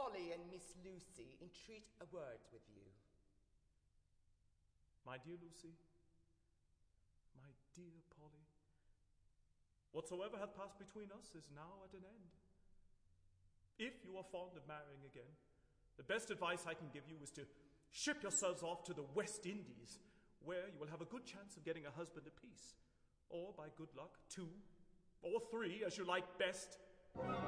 Polly and Miss Lucy entreat a word with you. My dear Lucy, my dear Polly, whatsoever hath passed between us is now at an end. If you are fond of marrying again, the best advice I can give you is to ship yourselves off to the West Indies, where you will have a good chance of getting a husband apiece, or by good luck, 2 or 3, as you like best.